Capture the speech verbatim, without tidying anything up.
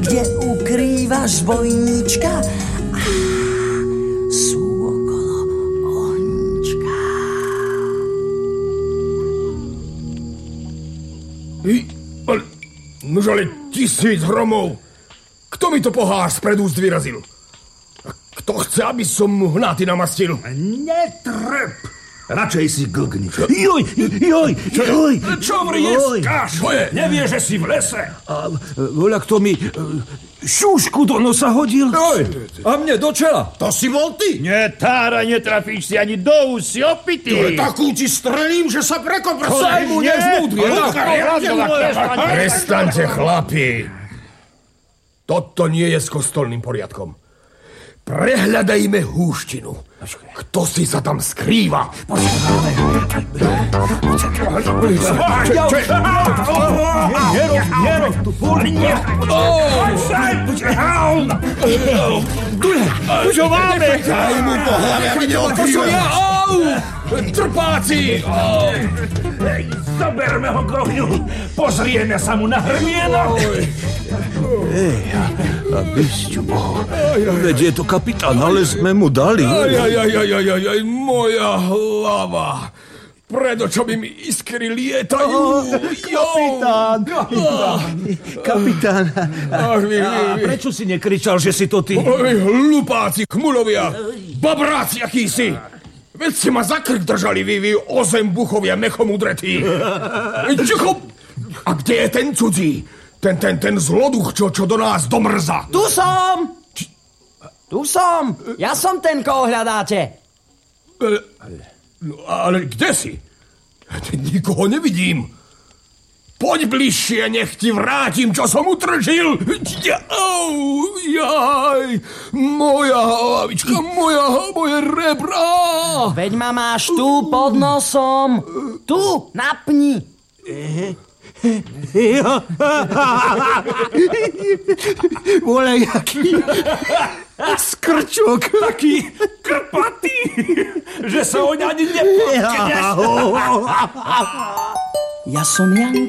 kde ukrývaš vojníčka? Á, sú okolo ohníčka. I, ale, nož ale tisíc hromov. Kto mi to pohár spred úst vyrazil? A kto chce, aby som mu hnáty namastil? Netrep! Radšej si glgni. Joj, joj, joj. Čo vrieskáš? Nevieš, že si v lese? A voľa, kto mi šúšku do nosa hodil. Oj, a mne do čela. To si bol ty? Netára, netrafíš si ani do úst, si opitý. Takú ti strelím, že sa prekopr. Saj mu nevnúdri. Prestaňte, chlapi. Toto nie je s kostolným poriadkom. Prehľadajme húštinu. Kto si sa tam skrýva? Nerob, nerob, tu fúrne. Tu je, tu čo máme. Daj mu po hlave, aby neodkryval. Trpáci! Zoberme ho k ohňu. Pozrieme sa mu na hrmienok. Ej, a bysťu Bohu. Veď je to kapitán, ale sme mu dali. Aj, aj, aj, aj, aj, aj, aj, moja hlava. Pred očami mi iskry lietajú. Kapitán. Kapitán. Ach, vy, vy, vy. Prečo si nekričal, že si to ty? Oj, hlupáci, chmulovia. Babráci akýsi. Veď ste ma za krk držali, vy, vy ozembuchovia mechom udretí. Ticho. A kde je ten cudzí? Ten, ten, ten zloduch, čo, čo do nás domrza. Tu som! Tu som! Ja som ten, koho hľadáte. No, ale kde si? Nikoho nevidím. Poď bližšie, nech ti vrátim, čo som utržil. Au, jaj, moja hlavička, moja, moje rebra. Veď ma máš tu pod nosom. Tu, napni. Vole, jaký skrčok. Taký krpatý, že sa oň ani nepotkneš. Ja som Jan